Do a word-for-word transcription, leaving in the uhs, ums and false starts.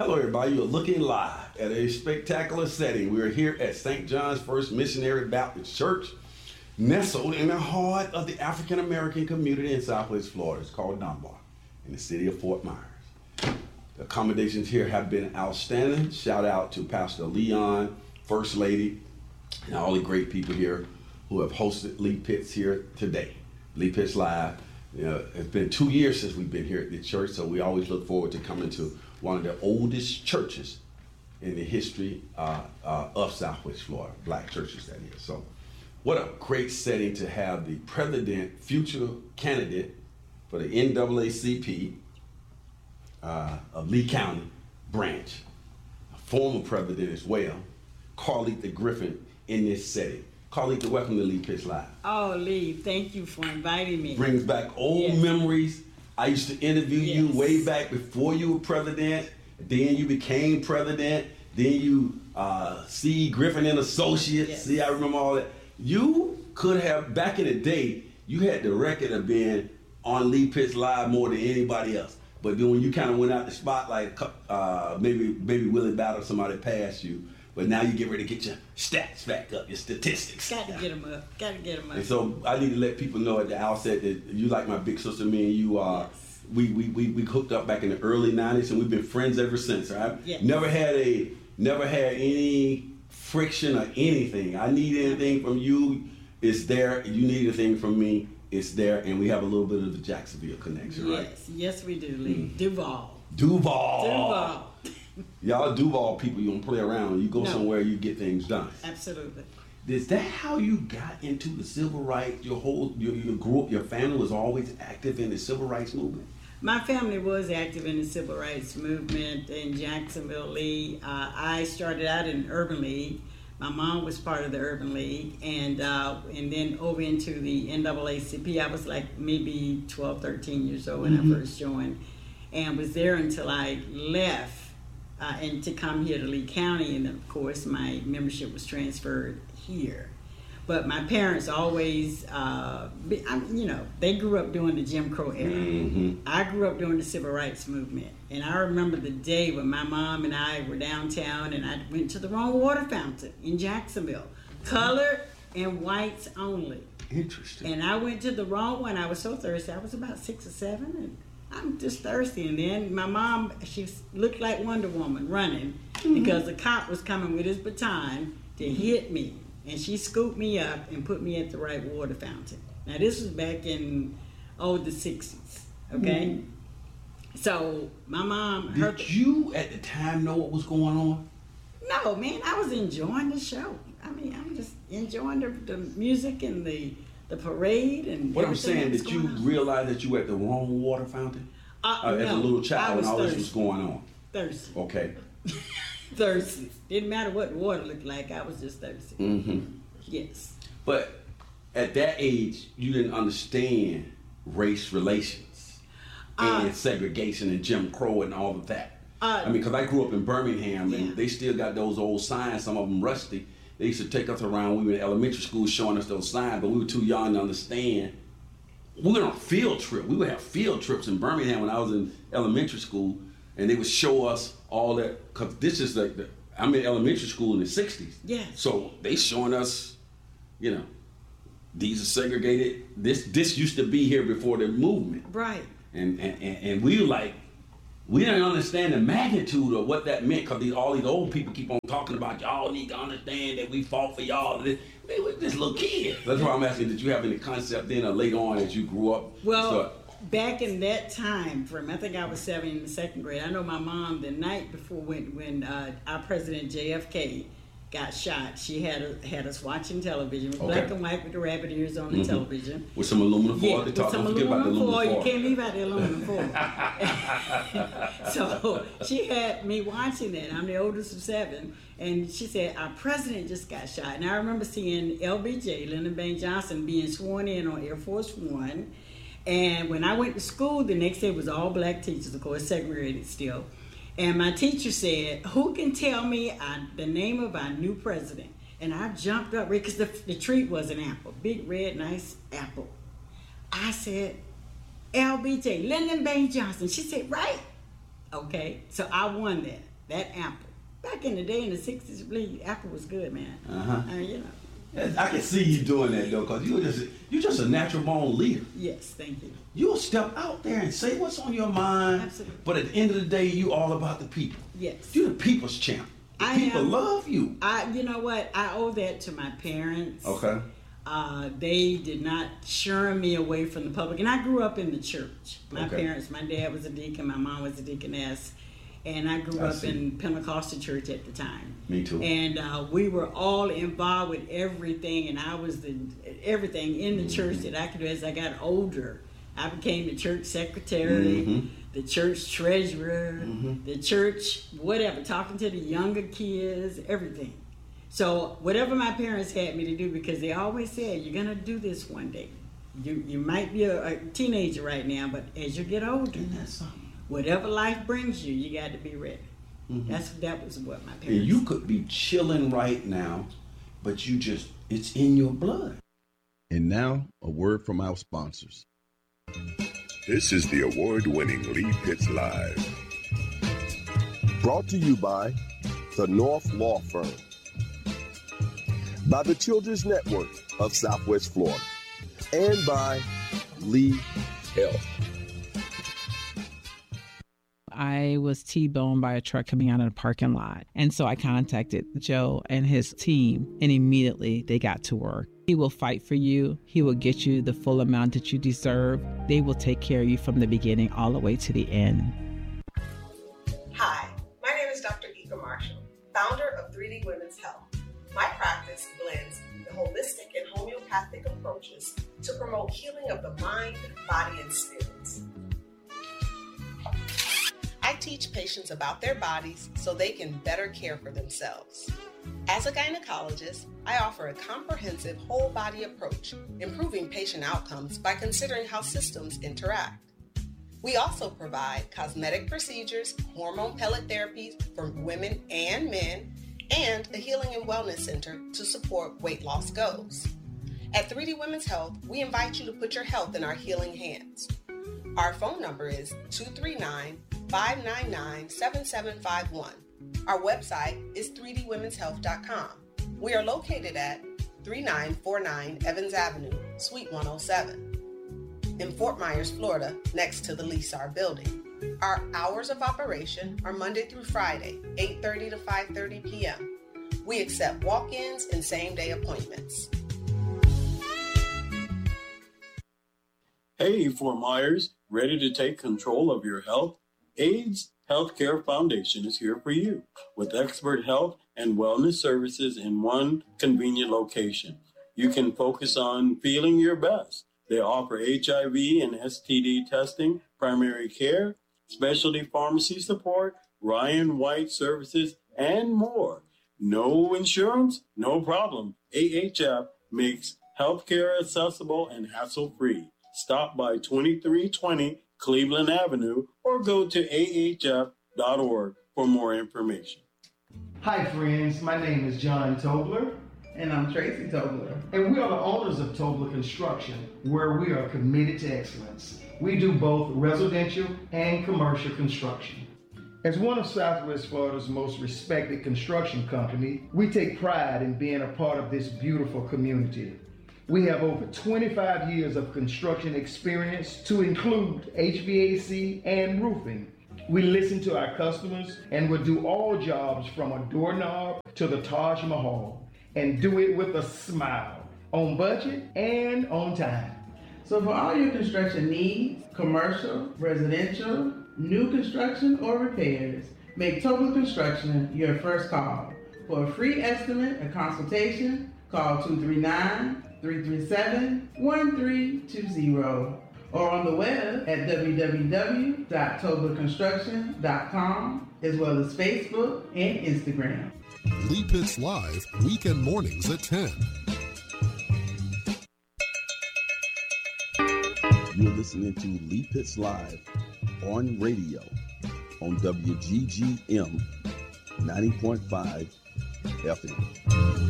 Hello, everybody. You're looking live at a spectacular setting. We're here at Saint John's First Missionary Baptist Church, nestled in the heart of the African American community in Southwest Florida. It's called Dunbar, in the city of Fort Myers. The accommodations here have been outstanding. Shout out to Pastor Leon, First Lady, and all the great people here who have hosted Lee Pitts here today. Lee Pitts Live. You know, it's been two years since we've been here at the church, so we always look forward to coming to one of the oldest churches in the history uh, uh, of Southwest Florida, black churches that is. So what a great setting to have the president, future candidate for the N double A C P uh, of Lee County branch, a former president as well, Carlita Griffin, in this setting. Carlita, welcome to Lee Pitts Live. Oh, Lee, thank you for inviting me. Brings back old yes. memories. I used to interview yes. you way back before you were president. Then you became president. Then you, uh, C. Griffin and Associates. Yes. See, I remember all that. You could have, back in the day, you had the record of being on Lee Pitts Live more than anybody else. But then when you kind of went out the spotlight, uh, maybe maybe Willie Battle, somebody passed you. But now you get ready to get your stats back up, your statistics. Got to get them up. Got to get them up. And so I need to let people know at the outset that you like my big sister. Me and you are. Yes. We, we we we hooked up back in the early nineties, and we've been friends ever since. Right? Yes. Never had a never had any friction or anything. I need anything from you, it's there. You need anything from me, it's there. And we have a little bit of the Jacksonville connection, yes. right? Yes, yes, we do, Lee. Mm. Duval. Duval. Duval. Y'all Duval people, you don't play around. You go no. somewhere, you get things done. Absolutely. Is that how you got into the civil rights? Your whole, your, your group, your family was always active in the civil rights movement? My family was active in the civil rights movement in Jacksonville, Lee. Uh, I started out in Urban League. My mom was part of the Urban League, and uh, and then over into the N double A C P. I was like maybe twelve, thirteen years old when mm-hmm. I first joined, and was there until I left. Uh, and to come here to Lee County, and of course my membership was transferred here. But my parents always, uh, be, I, you know, they grew up during the Jim Crow era. Mm-hmm. I grew up during the civil rights movement. And I remember the day when my mom and I were downtown and I went to the wrong water fountain in Jacksonville. Colored and whites only. Interesting. And I went to the wrong one. I was so thirsty. I was about six or seven, and I'm just thirsty. And then my mom, she looked like Wonder Woman running mm-hmm. because the cop was coming with his baton to mm-hmm. hit me. And she scooped me up and put me at the right water fountain. Now this was back in, oh, the sixties, okay? Mm-hmm. So my mom... Did her, you at the time know what was going on? No, man, I was enjoying the show. I mean, I'm just enjoying the, the music and the... the parade and what I'm saying, that you on. realized that you were at the wrong water fountain uh, uh, no, as a little child when all thirsty. this was going on. Thirsty. Okay. Thirsty. Didn't matter what the water looked like. I was just thirsty. Mm-hmm. Yes. But at that age, you didn't understand race relations uh, and segregation and Jim Crow and all of that. Uh, I mean, because I grew up in Birmingham and yeah. they still got those old signs. Some of them rusty. They used to take us around. We were in elementary school showing us those signs, but we were too young to understand. We went on a field trip. We would have field trips in Birmingham when I was in elementary school, and they would show us all that. Because this is like, the, I'm in elementary school in the sixties. Yeah. So they showing us, you know, these are segregated. This this used to be here before the movement. Right. And and, and, and we were like, we didn't understand the magnitude of what that meant, because these, all these old people keep on talking about y'all need to understand that we fought for y'all. They were just little kids. That's why I'm asking, did you have any concept then or later on as you grew up? Well, so, back in that time frame, I think I was seven in the second grade. I know my mom the night before when when uh, our president J F K got shot, she had a, had us watching television. It was okay. black and white with the rabbit ears on the mm-hmm. television. With some aluminum foil? Yeah, they talk, with some don't forget about the aluminum aluminum foil. foil. You can't leave out the aluminum foil. So she had me watching it. I'm the oldest of seven. And she said, our president just got shot. And I remember seeing L B J, Lyndon Baines Johnson, being sworn in on Air Force One. And when I went to school, the next day was all black teachers, of course, segregated still. And my teacher said, who can tell me uh, the name of our new president? And I jumped up, because the, the treat was an apple, big, red, nice apple. I said, L B J, Lyndon Baines Johnson. She said, right. Okay, so I won that. that apple. Back in the day in the sixties, really, apple was good, man. Uh-huh. I mean, you know. I can see you doing that though, cause you're just you're just a natural born leader. Yes, thank you. You'll step out there and say what's on your mind. Absolutely. But at the end of the day, you all about the people. Yes. You're the people's champ. The I people am, love you. I, you know what? I owe that to my parents. Okay. Uh, they did not shun me away from the public, and I grew up in the church. My Okay. parents, my dad was a deacon, my mom was a deaconess, and I grew I up see. in Pentecostal church at the time. Me too. And uh, we were all involved with everything, and I was the everything in the Mm-hmm. church that I could do. As I got older, I became the church secretary, Mhm. the church treasurer, Mhm. the church whatever, talking to the younger kids, everything. So whatever my parents had me to do, because they always said, you're going to do this one day. You you might be a, a teenager right now, but as you get older, Isn't that something? whatever life brings you, you got to be ready. Mhm. That's That was what my parents And you could be chilling right now, but you just, it's in your blood. And now, a word from our sponsors. This is the award-winning Lee Pitts Live. Brought to you by the North Law Firm, by the Children's Network of Southwest Florida, and by Lee Health. I was T-boned by a truck coming out of the parking lot. And so I contacted Joe and his team, and immediately they got to work. He will fight for you. He will get you the full amount that you deserve. They will take care of you from the beginning all the way to the end. Hi, my name is Doctor Ika Marshall, founder of three D Women's Health. My practice blends the holistic and homeopathic approaches to promote healing of the mind, body, and spirits. I teach patients about their bodies so they can better care for themselves. As a gynecologist, I offer a comprehensive whole body approach, improving patient outcomes by considering how systems interact. We also provide cosmetic procedures, hormone pellet therapies for women and men, and a healing and wellness center to support weight loss goals. At three D Women's Health, we invite you to put your health in our healing hands. Our phone number is two three nine, five nine nine, seven seven five one. Our website is three d women's health dot com. We are located at thirty-nine forty-nine Evans Avenue, Suite one oh seven, in Fort Myers, Florida, next to the Lysar building. Our hours of operation are Monday through Friday, eight thirty to five thirty p.m. We accept walk-ins and same-day appointments. Hey, Fort Myers, ready to take control of your health? AIDS Healthcare Foundation is here for you with expert health and wellness services in one convenient location. You can focus on feeling your best. They offer H I V and S T D testing, primary care, specialty pharmacy support, Ryan White services, and more. No insurance? No problem. A H F makes healthcare accessible and hassle-free. Stop by twenty-three twenty Cleveland Avenue or go to A H F dot org for more information. Hi friends, my name is John Tobler. And I'm Tracy Tobler. And we are the owners of Tobler Construction, where we are committed to excellence. We do both residential and commercial construction. As one of Southwest Florida's most respected construction company, we take pride in being a part of this beautiful community. We have over twenty-five years of construction experience to include H V A C and roofing. We listen to our customers and will do all jobs from a doorknob to the Taj Mahal and do it with a smile, on budget and on time. So for all your construction needs, commercial, residential, new construction, or repairs, make Tobler Construction your first call. For a free estimate and consultation, call two three nine, three three seven, one three two zero or on the web at w w w dot tobler construction dot com, as well as Facebook and Instagram. Lee Pitts Live, weekend mornings at ten. You're listening to Lee Pitts Live on radio on W G G M ninety point five F M.